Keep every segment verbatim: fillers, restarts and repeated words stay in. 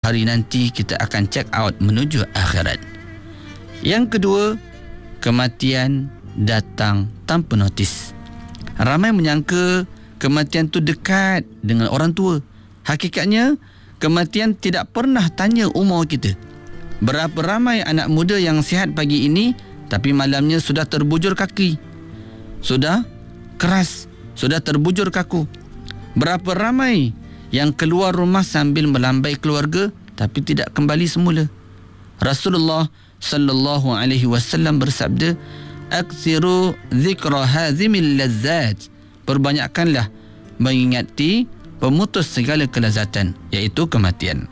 hari nanti kita akan check out menuju akhirat. Yang kedua, kematian datang tanpa notis. Ramai menyangka kematian tu dekat dengan orang tua. Hakikatnya, kematian tidak pernah tanya umur kita. Berapa ramai anak muda yang sihat pagi ini tapi malamnya sudah terbujur kaki, sudah keras, sudah terbujur kaku. Berapa ramai yang keluar rumah sambil melambai keluarga tapi tidak kembali semula. Rasulullah sallallahu alaihi wasallam bersabda, "Aktsiru dzikra hazimil lazzat." Perbanyakkanlah mengingati pemutus segala kelazatan, iaitu kematian.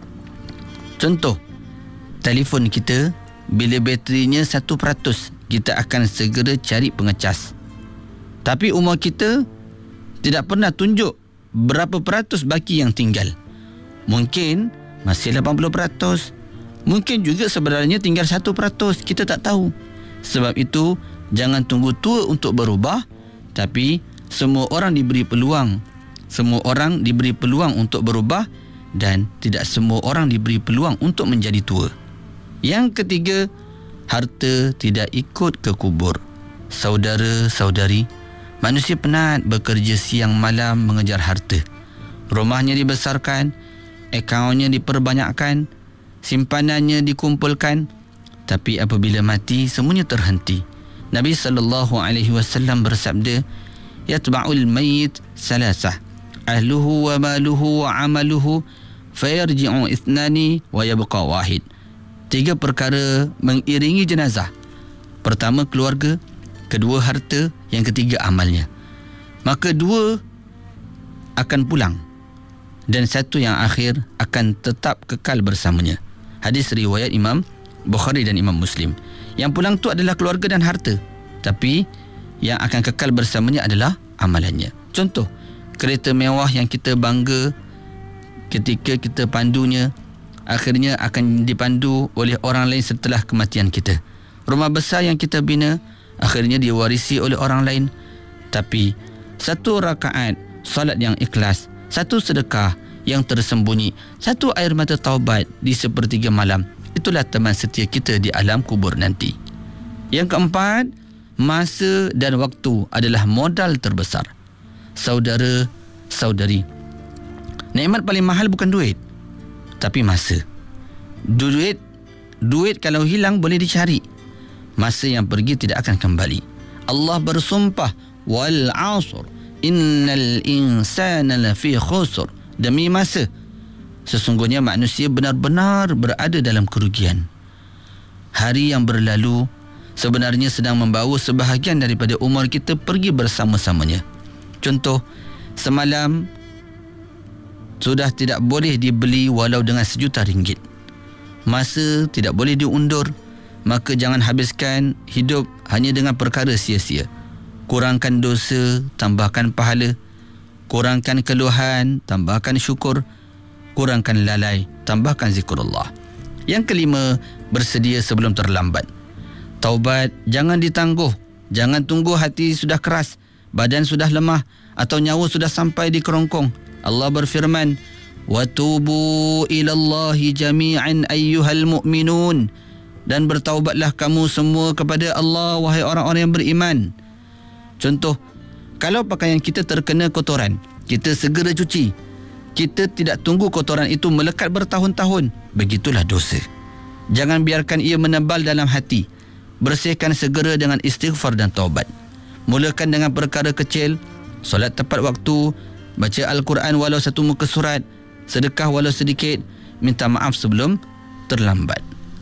Contoh, telefon kita bila baterinya satu peratus, kita akan segera cari pengecas. Tapi umur kita tidak pernah tunjuk berapa peratus baki yang tinggal. Mungkin masih lapan puluh peratus. Mungkin juga sebenarnya tinggal satu peratus. Kita tak tahu. Sebab itu, jangan tunggu tua untuk berubah. Tapi semua orang diberi peluang. Semua orang diberi peluang untuk berubah dan tidak semua orang diberi peluang untuk menjadi tua. Yang ketiga, harta tidak ikut ke kubur. Saudara-saudari, manusia penat bekerja siang malam mengejar harta. Rumahnya dibesarkan, akaunnya diperbanyakkan, simpanannya dikumpulkan, tapi apabila mati semuanya terhenti. Nabi sallallahu alaihi wasallam bersabda, "Yatba'ul mayyit salasah, ahluhu wa maluhu wa amaluhu, fayarji'u ithnani wa yabqa wahid." Tiga perkara mengiringi jenazah. Pertama keluarga, kedua harta, yang ketiga amalnya. Maka dua akan pulang dan satu yang akhir akan tetap kekal bersamanya. Hadis riwayat Imam Bukhari dan Imam Muslim. Yang pulang tu adalah keluarga dan harta, tapi yang akan kekal bersamanya adalah amalannya. Contoh, kereta mewah yang kita bangga ketika kita pandunya, akhirnya akan dipandu oleh orang lain setelah kematian kita. Rumah besar yang kita bina, akhirnya diwarisi oleh orang lain. Tapi satu rakaat solat yang ikhlas, satu sedekah yang tersembunyi, satu air mata taubat di sepertiga malam, itulah teman setia kita di alam kubur nanti. Yang keempat, masa dan waktu adalah modal terbesar. Saudara, saudari, nikmat paling mahal bukan duit, tapi masa. Duit, duit kalau hilang boleh dicari. Masa yang pergi tidak akan kembali. Allah bersumpah, wal 'asr innal insana lafi khusr. Demi masa, sesungguhnya manusia benar-benar berada dalam kerugian. Hari yang berlalu sebenarnya sedang membawa sebahagian daripada umur kita pergi bersama-samanya. Contoh, semalam sudah tidak boleh dibeli walau dengan sejuta ringgit. Masa tidak boleh diundur. Maka jangan habiskan hidup hanya dengan perkara sia-sia. Kurangkan dosa, tambahkan pahala. Kurangkan keluhan, tambahkan syukur. Kurangkan lalai, tambahkan zikrullah. Yang kelima, bersedia sebelum terlambat. Taubat jangan ditangguh. Jangan tunggu hati sudah keras, badan sudah lemah, atau nyawa sudah sampai di kerongkong. Allah berfirman, "Watubu ilallahi jami'an ayyuhal mu'minun." Dan bertaubatlah kamu semua kepada Allah, wahai orang-orang yang beriman. Contoh, kalau pakaian kita terkena kotoran, kita segera cuci. Kita tidak tunggu kotoran itu melekat bertahun-tahun. Begitulah dosa. Jangan biarkan ia menebal dalam hati. Bersihkan segera dengan istighfar dan taubat. Mulakan dengan perkara kecil, solat tepat waktu, baca Al-Quran walau satu muka surat, sedekah walau sedikit, minta maaf sebelum terlambat.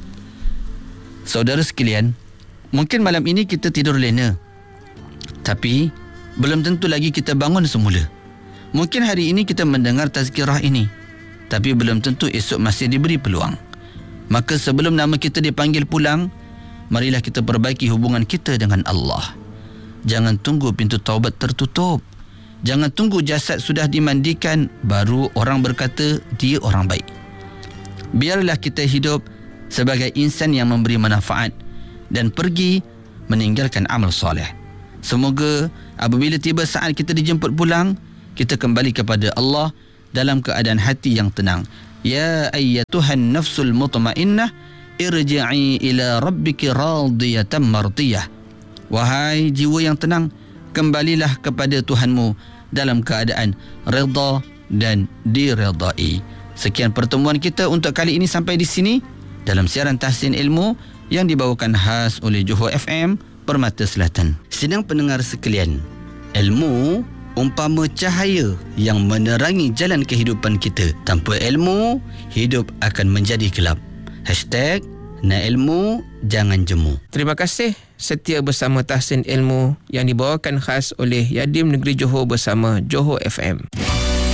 Saudara sekalian, mungkin malam ini kita tidur lena, tapi belum tentu lagi kita bangun semula. Mungkin hari ini kita mendengar tazkirah ini, tapi belum tentu esok masih diberi peluang. Maka sebelum nama kita dipanggil pulang, marilah kita perbaiki hubungan kita dengan Allah. Jangan tunggu pintu taubat tertutup. Jangan tunggu jasad sudah dimandikan baru orang berkata dia orang baik. Biarlah kita hidup sebagai insan yang memberi manfaat dan pergi meninggalkan amal soleh. Semoga apabila tiba saat kita dijemput pulang, kita kembali kepada Allah dalam keadaan hati yang tenang. Ya ayyatuhan nafsul mutmainnah, irji'i ila rabbiki radiyatan mardiyah. Wahai jiwa yang tenang, kembalilah kepada Tuhanmu dalam keadaan redha dan diredai. Sekian pertemuan kita untuk kali ini sampai di sini dalam siaran Tahsin Ilmu yang dibawakan khas oleh Johor F M Permata Selatan. Sidang pendengar sekalian, ilmu umpama cahaya yang menerangi jalan kehidupan kita. Tanpa ilmu, hidup akan menjadi gelap. Hashtag nak ilmu, jangan jemu. Terima kasih setia bersama Tahsin Ilmu yang dibawakan khas oleh Yadim Negeri Johor bersama Johor F M.